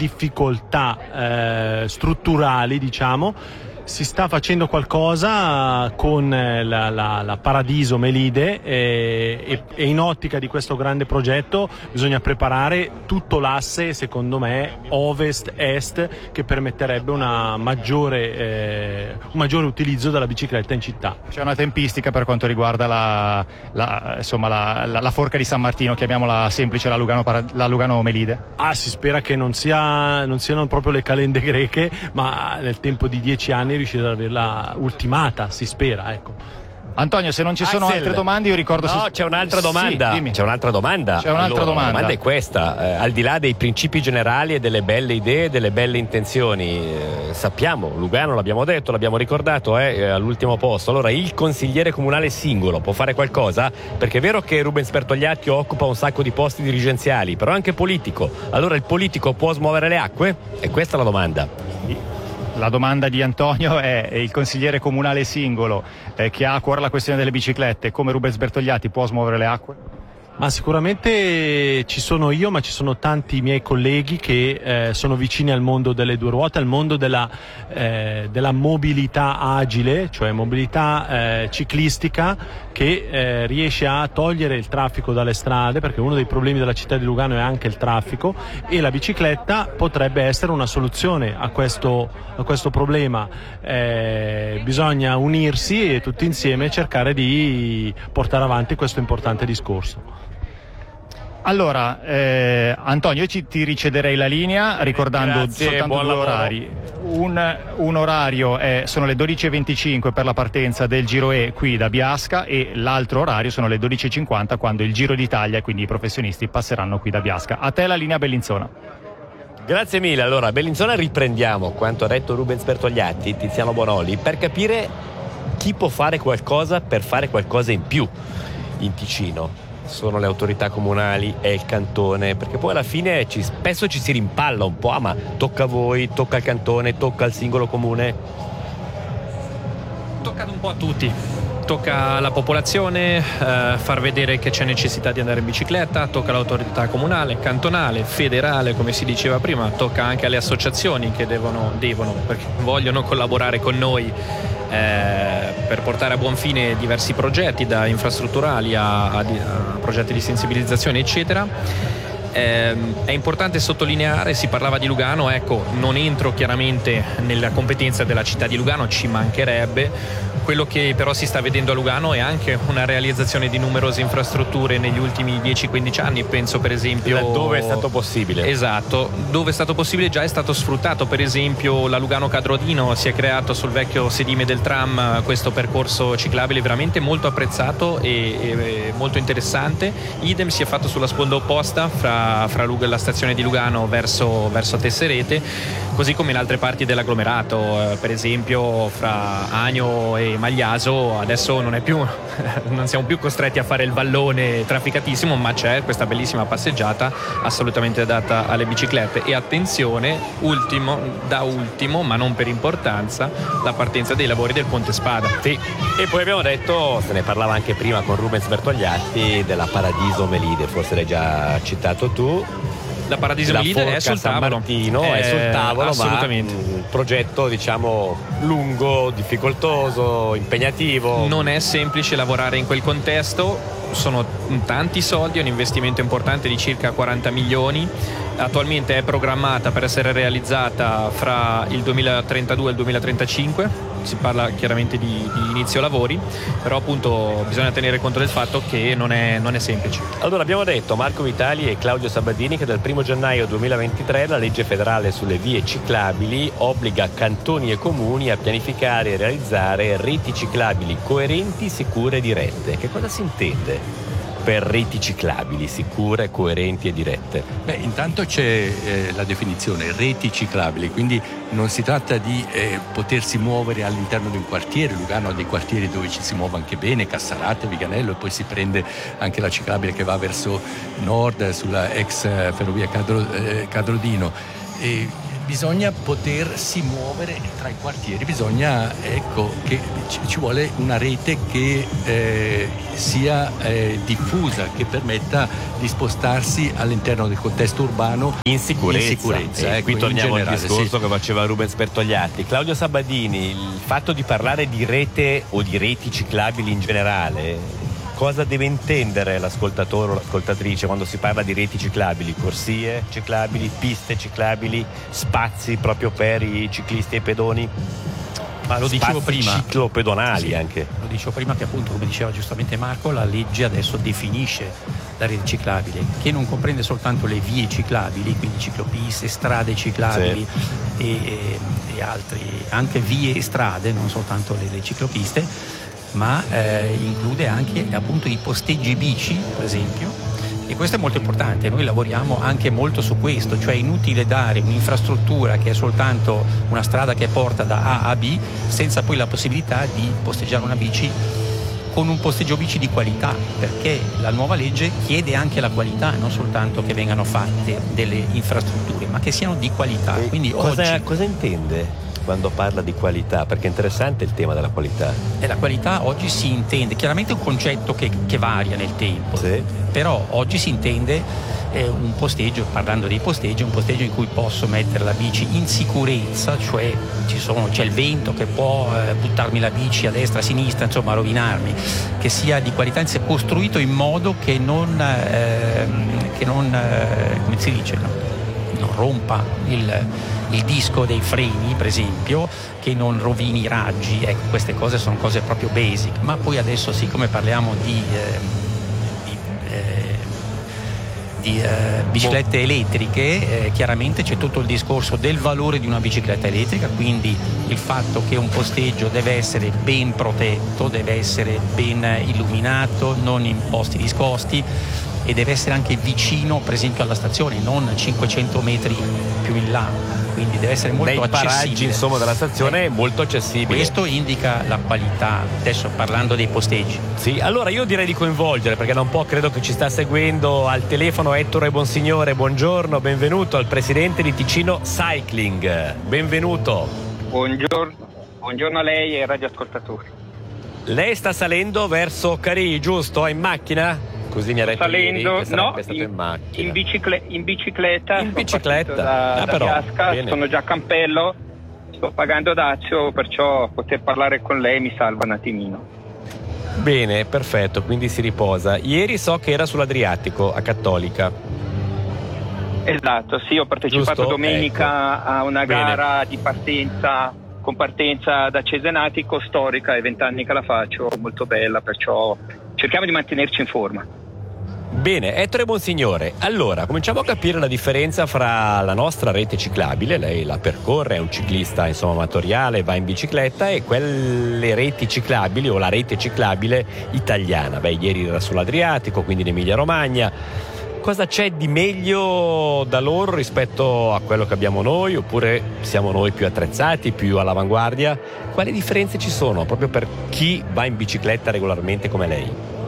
difficoltà eh, strutturali, diciamo. Si sta facendo qualcosa con la, la, la Paradiso Melide, e, e, e in ottica di questo grande progetto bisogna preparare tutto l'asse, secondo me, ovest-est, che permetterebbe una maggiore, eh, un maggiore utilizzo della bicicletta in città. C'è una tempistica per quanto riguarda la, la, insomma, la, la, la forca di San Martino, chiamiamola semplice, la Lugano, la Lugano Melide? Ah, si spera che non, sia, non siano proprio le calende greche, ma nel tempo di dieci anni riuscire ad averla ultimata, si spera, ecco. Antonio, se non ci sono Axel, altre domande, io ricordo... No, se... c'è un'altra domanda. Sì, c'è un'altra domanda. C'è un'altra allora, domanda. La domanda è questa: eh, al di là dei principi generali e delle belle idee, delle belle intenzioni, eh, sappiamo, Lugano, l'abbiamo detto, l'abbiamo ricordato, è eh, all'ultimo posto. Allora, il consigliere comunale singolo può fare qualcosa? Perché è vero che Rubens Bertogliatti occupa un sacco di posti dirigenziali, però anche politico. Allora, il politico può smuovere le acque? E questa è la domanda. La domanda di Antonio è: il consigliere comunale singolo eh, che ha a cuore la questione delle biciclette, come Rubens Bertogliatti, può smuovere le acque? Ma sicuramente ci sono io, ma ci sono tanti miei colleghi che eh, sono vicini al mondo delle due ruote, al mondo della, eh, della mobilità agile, cioè mobilità eh, ciclistica, che eh, riesce a togliere il traffico dalle strade, perché uno dei problemi della città di Lugano è anche il traffico, e la bicicletta potrebbe essere una soluzione a questo, a questo problema. Eh, bisogna unirsi e tutti insieme cercare di portare avanti questo importante discorso. Allora, eh, Antonio, io ci, ti ricederei la linea ricordando Grazie, soltanto due lavoro. orari. Un, un orario è, sono le dodici e venticinque per la partenza del Giro E qui da Biasca, e l'altro orario sono le dodici e cinquanta quando il Giro d'Italia, e quindi i professionisti, passeranno qui da Biasca. A te la linea Bellinzona. Grazie mille. Allora, a Bellinzona riprendiamo quanto ha detto Rubens Bertogliatti, Tiziano Bonoli, per capire chi può fare qualcosa per fare qualcosa in più in Ticino. Sono le autorità comunali, è il cantone, perché poi alla fine ci, spesso ci si rimpalla un po', ah, ma tocca a voi, tocca al cantone, tocca al singolo comune. Tocca un po' a tutti. Tocca alla popolazione eh, far vedere che c'è necessità di andare in bicicletta, tocca all'autorità comunale, cantonale, federale, come si diceva prima, tocca anche alle associazioni che devono, devono perché vogliono collaborare con noi eh, per portare a buon fine diversi progetti, da infrastrutturali a, a, a progetti di sensibilizzazione, eccetera. Eh, è importante sottolineare, si parlava di Lugano, ecco, non entro chiaramente nella competenza della città di Lugano, ci mancherebbe. Quello che però si sta vedendo a Lugano è anche una realizzazione di numerose infrastrutture negli ultimi dieci quindici anni, penso per esempio dove è stato possibile. Esatto, dove è stato possibile già è stato sfruttato. Per esempio la Lugano Cadrodino, si è creato sul vecchio sedime del tram questo percorso ciclabile veramente molto apprezzato e, e molto interessante. Idem si è fatto sulla sponda opposta fra, fra Lug- la stazione di Lugano verso, verso Tesserete, così come in altre parti dell'agglomerato, eh, per esempio fra Agno e Magliaso. Adesso non è più non siamo più costretti a fare il vallone trafficatissimo, ma c'è questa bellissima passeggiata assolutamente adatta alle biciclette. E attenzione, ultimo da ultimo ma non per importanza, la partenza dei lavori del Ponte Spada. Sì. E poi abbiamo detto, se ne parlava anche prima con Rubens Bertogliatti, della Paradiso Melide, forse l'hai già citato tu. La Paradiso Melide è sul San tavolo. Martino è, è sul tavolo, assolutamente. Ma un progetto diciamo lungo, difficoltoso, impegnativo. Non è semplice lavorare in quel contesto, sono tanti soldi, è un investimento importante di circa quaranta milioni. Attualmente è programmata per essere realizzata fra il duemilatrentadue e il duemilatrentacinque. Si parla chiaramente di, di inizio lavori, però appunto bisogna tenere conto del fatto che non è, non è semplice. Allora, abbiamo detto Marco Vitali e Claudio Sabadini che dal primo gennaio duemilaventitré la legge federale sulle vie ciclabili obbliga cantoni e comuni a pianificare e realizzare reti ciclabili coerenti, sicure e dirette. Che cosa si intende per reti ciclabili sicure, coerenti e dirette? Beh, intanto c'è eh, la definizione reti ciclabili, quindi non si tratta di eh, potersi muovere all'interno di un quartiere. Lugano ha dei quartieri dove ci si muove anche bene, Cassarate, Viganello, e poi si prende anche la ciclabile che va verso nord sulla ex ferrovia Cadro, eh, Cadrodino. E bisogna potersi muovere tra i quartieri, bisogna, ecco, che ci vuole una rete che eh, sia eh, diffusa, che permetta di spostarsi all'interno del contesto urbano in sicurezza. In sicurezza eh, ecco, qui torniamo al discorso sì. che faceva Rubens Bertogliatti. Claudio Sabadini, il fatto di parlare di rete o di reti ciclabili in generale, cosa deve intendere l'ascoltatore o l'ascoltatrice quando si parla di reti ciclabili? Corsie ciclabili, piste ciclabili, spazi proprio per i ciclisti e i pedoni? Ma lo dicevo spazi prima, ciclopedonali sì, anche. Lo dicevo prima che appunto, come diceva giustamente Marco, la legge adesso definisce la rete ciclabile, che non comprende soltanto le vie ciclabili, quindi ciclopiste, strade ciclabili sì. e, e, e altri, anche vie e strade, non soltanto le, le ciclopiste, ma eh, include anche appunto i posteggi bici, per esempio. E questo è molto importante, noi lavoriamo anche molto su questo, cioè è inutile dare un'infrastruttura che è soltanto una strada che porta da A a B senza poi la possibilità di posteggiare una bici con un posteggio bici di qualità, perché la nuova legge chiede anche la qualità, non soltanto che vengano fatte delle infrastrutture, ma che siano di qualità. E quindi cosa, oggi, cosa intende quando parla di qualità? Perché è interessante il tema della qualità. E la qualità oggi si intende, chiaramente è un concetto che, che varia nel tempo, sì. però oggi si intende eh, un posteggio, parlando dei posteggi, un posteggio in cui posso mettere la bici in sicurezza, cioè ci sono, c'è il vento che può eh, buttarmi la bici a destra, a sinistra, insomma rovinarmi, che sia di qualità, sia costruito in modo che non, eh, che non eh, come si dice, no? non rompa il il disco dei freni, per esempio, che non rovini i raggi. Ecco, queste cose sono cose proprio basic. Ma poi adesso, siccome parliamo di, eh, di, eh, di eh, biciclette elettriche, eh, chiaramente c'è tutto il discorso del valore di una bicicletta elettrica, quindi il fatto che un posteggio deve essere ben protetto, deve essere ben illuminato, non in posti discosti, e deve essere anche vicino per esempio alla stazione, non cinquecento metri più in là, quindi deve essere molto nei accessibile. paraggi insomma della stazione eh, è molto accessibile. Questo indica la qualità, adesso parlando dei posteggi. Sì, allora io direi di coinvolgere, perché da un po' credo che ci sta seguendo al telefono Ettore Bonsignore. Buongiorno, benvenuto al presidente di Ticino Cycling. Benvenuto. Buongiorno, buongiorno a lei e ai radioascoltatori. Lei sta salendo verso Carì, giusto? È in macchina? Così mi ha detto salendo, ieri che sarebbe no, stato in, in macchina. In, bicicle, in bicicletta. In bicicletta? Da, ah, da però, Biasca, bene. sono già a Campello, sto pagando dazio, perciò poter parlare con lei mi salva un attimino. Bene, perfetto, quindi si riposa. Ieri so che era sull'Adriatico, a Cattolica. Esatto, sì, ho partecipato Giusto? domenica ecco. a una Bene. gara di partenza con partenza da Cesenatico, storica, è vent'anni che la faccio, molto bella, perciò cerchiamo di mantenerci in forma. Bene, Ettore Bonsignore, allora cominciamo a capire la differenza fra la nostra rete ciclabile, lei la percorre, è un ciclista insomma amatoriale, va in bicicletta, e quelle reti ciclabili o la rete ciclabile italiana. Beh, ieri era sull'Adriatico, quindi in Emilia Romagna. Cosa c'è di meglio da loro rispetto a quello che abbiamo noi, oppure siamo noi più attrezzati, più all'avanguardia? Quali differenze ci sono proprio per chi va in bicicletta regolarmente come lei?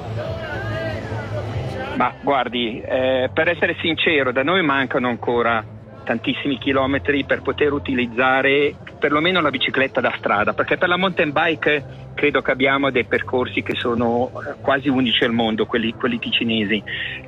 Ma guardi, eh, per essere sincero, da noi mancano ancora tantissimi chilometri per poter utilizzare perlomeno la bicicletta da strada, perché per la mountain bike credo che abbiamo dei percorsi che sono quasi unici al mondo, quelli, quelli ticinesi.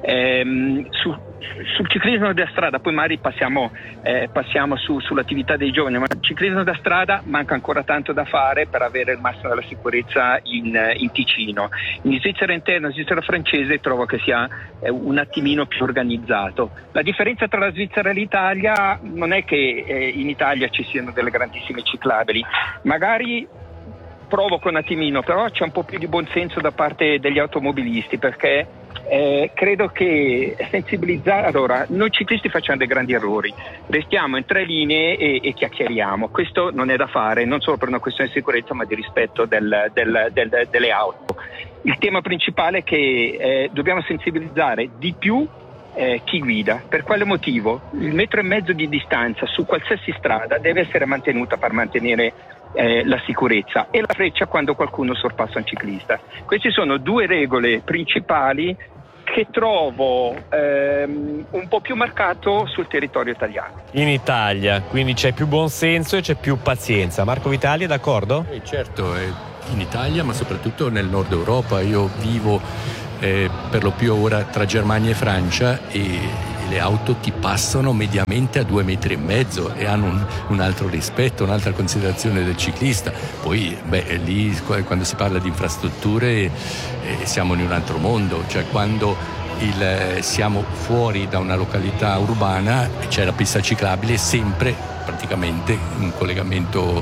Ehm, su, sul ciclismo da strada poi magari passiamo, eh, passiamo su, sull'attività dei giovani, ma il ciclismo da strada manca ancora tanto da fare per avere il massimo della sicurezza in, in Ticino. In Svizzera interna, in Svizzera francese trovo che sia eh, un attimino più organizzato. La differenza tra la Svizzera e l'Italia non è che eh, in Italia ci siano delle grandissime ciclabili, magari provoca un attimino, però c'è un po' più di buonsenso da parte degli automobilisti, perché eh, credo che sensibilizzare, allora noi ciclisti facciamo dei grandi errori, restiamo in tre linee e, e chiacchieriamo, questo non è da fare, non solo per una questione di sicurezza ma di rispetto del, del, del, delle auto. Il tema principale è che eh, dobbiamo sensibilizzare di più Eh, chi guida. Per quale motivo? Il metro e mezzo di distanza su qualsiasi strada deve essere mantenuta per mantenere eh, la sicurezza, e la freccia quando qualcuno sorpassa un ciclista. Queste sono due regole principali che trovo ehm, un po' più marcato sul territorio italiano. In Italia, quindi c'è più buonsenso e c'è più pazienza. Marco Vitali è d'accordo? Eh, certo, eh, in Italia ma soprattutto nel nord Europa. Io vivo Eh, per lo più ora tra Germania e Francia, e le auto ti passano mediamente a due metri e mezzo e hanno un, un altro rispetto, un'altra considerazione del ciclista. Poi beh, lì quando si parla di infrastrutture eh, siamo in un altro mondo, cioè quando il, eh, siamo fuori da una località urbana c'è la pista ciclabile sempre praticamente un collegamento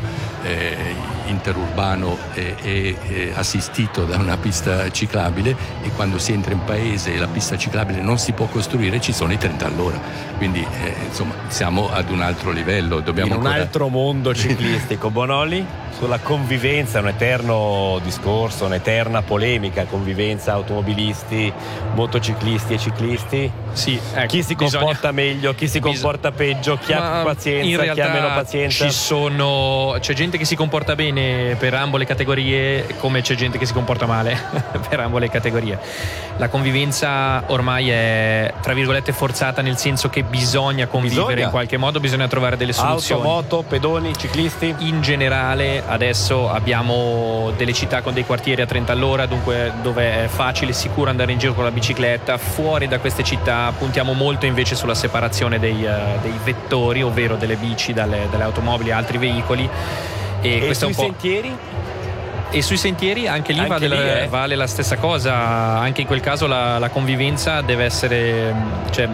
eh, interurbano e, e, e assistito da una pista ciclabile, e quando si entra in paese e la pista ciclabile non si può costruire ci sono i trenta all'ora, quindi eh, insomma siamo ad un altro livello, dobbiamo in un ancora... altro mondo ciclistico. Bonolli, sulla convivenza, un eterno discorso, un'eterna polemica, convivenza automobilisti, motociclisti e ciclisti. Sì, ecco, chi si comporta bisogna... meglio, chi si comporta Bis... peggio, chi Ma ha pazienza, in realtà chi ha meno pazienza. Ci sono, c'è gente che si comporta bene per ambo le categorie, come c'è gente che si comporta male per ambo le categorie. La convivenza ormai è tra virgolette forzata, nel senso che bisogna convivere Bisogna. in qualche modo, bisogna trovare delle soluzioni. Auto, moto, pedoni, ciclisti. In generale adesso abbiamo delle città con dei quartieri a trenta all'ora, dunque dove è facile e sicuro andare in giro con la bicicletta. Fuori da queste città puntiamo molto invece sulla separazione dei, uh, dei vettori, ovvero delle bici dalle, dalle automobili e altri veicoli. E, E questo sui è un po'... sentieri? E sui sentieri anche lì, Anche vale, lì, la, eh. vale la stessa cosa. Anche in quel caso la, la convivenza deve essere, cioè,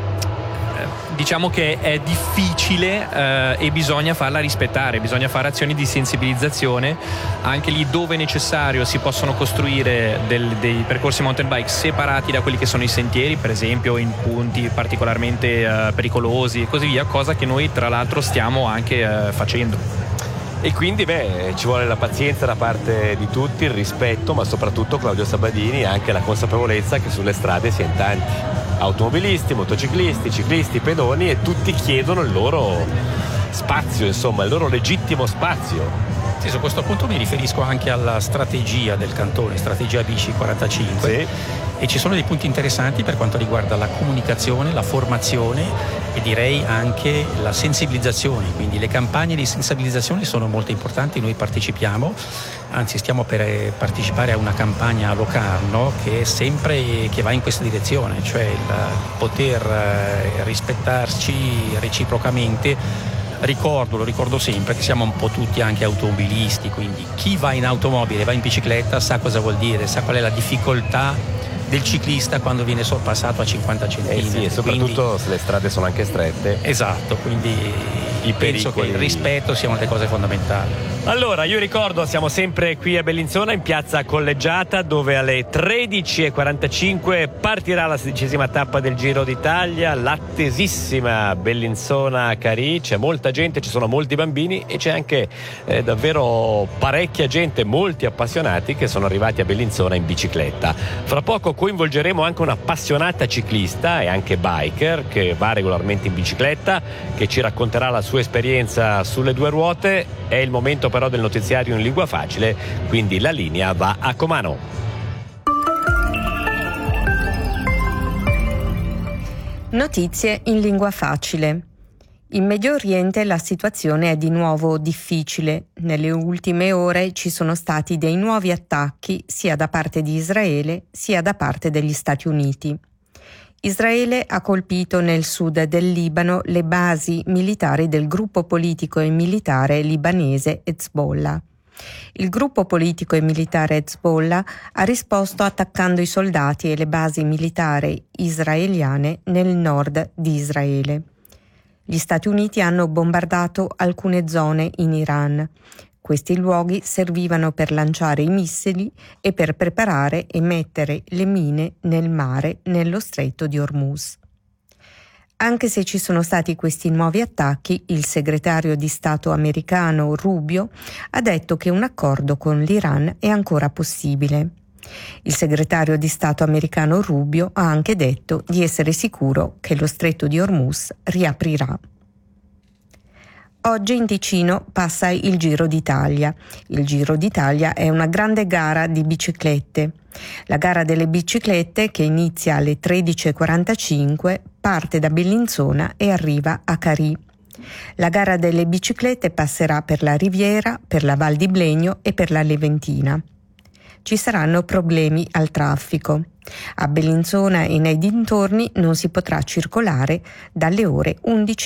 diciamo che è difficile eh, e bisogna farla rispettare, bisogna fare azioni di sensibilizzazione. Anche lì dove necessario si possono costruire del, dei percorsi mountain bike separati da quelli che sono i sentieri, per esempio in punti particolarmente eh, pericolosi e così via, cosa che noi tra l'altro stiamo anche eh, facendo. E quindi beh, ci vuole la pazienza da parte di tutti, il rispetto, ma soprattutto Claudio Sabadini, anche la consapevolezza che sulle strade si è in tanti. Automobilisti, motociclisti, ciclisti, pedoni, e tutti chiedono il loro spazio, insomma, il loro legittimo spazio. Sì, su questo punto mi riferisco anche alla strategia del cantone, strategia Bici quarantacinque, sì. E ci sono dei punti interessanti per quanto riguarda la comunicazione, la formazione e direi anche la sensibilizzazione, quindi le campagne di sensibilizzazione sono molto importanti, noi partecipiamo, anzi stiamo per partecipare a una campagna a Locarno che è sempre che va in questa direzione, cioè il poter rispettarci reciprocamente. Ricordo, lo ricordo sempre, che siamo un po' tutti anche automobilisti, quindi chi va in automobile, va in bicicletta, sa cosa vuol dire, sa qual è la difficoltà del ciclista quando viene sorpassato a cinquanta centimetri. Eh sì, e soprattutto quindi, se le strade sono anche strette. Esatto, quindi i penso pericoli. che il rispetto sia una delle cose fondamentali. Allora, io ricordo, siamo sempre qui a Bellinzona, in piazza Collegiata, dove alle tredici e quarantacinque partirà la sedicesima tappa del Giro d'Italia, l'attesissima Bellinzona-Carì. C'è molta gente, ci sono molti bambini e c'è anche eh, davvero parecchia gente, molti appassionati che sono arrivati a Bellinzona in bicicletta. Fra poco coinvolgeremo anche un'appassionata ciclista e anche biker che va regolarmente in bicicletta, che ci racconterà la sua esperienza sulle due ruote. È il momento però del notiziario in lingua facile, quindi la linea va a Comano. Notizie in lingua facile. In Medio Oriente la situazione è di nuovo difficile. Nelle ultime ore ci sono stati dei nuovi attacchi sia da parte di Israele sia da parte degli Stati Uniti. Israele ha colpito nel sud del Libano le basi militari del gruppo politico e militare libanese Hezbollah. Il gruppo politico e militare Hezbollah ha risposto attaccando i soldati e le basi militari israeliane nel nord di Israele. Gli Stati Uniti hanno bombardato alcune zone in Iran. Questi luoghi servivano per lanciare i missili e per preparare e mettere le mine nel mare nello stretto di Hormuz. Anche se ci sono stati questi nuovi attacchi, il segretario di Stato americano Rubio ha detto che un accordo con l'Iran è ancora possibile. Il segretario di Stato americano Rubio ha anche detto di essere sicuro che lo stretto di Hormuz riaprirà. Oggi in Ticino passa il Giro d'Italia. Il Giro d'Italia è una grande gara di biciclette. La gara delle biciclette, che inizia alle tredici e quarantacinque, parte da Bellinzona e arriva a Carì. La gara delle biciclette passerà per la Riviera, per la Val di Blegno e per la Leventina. Ci saranno problemi al traffico. A Bellinzona e nei dintorni non si potrà circolare dalle ore undici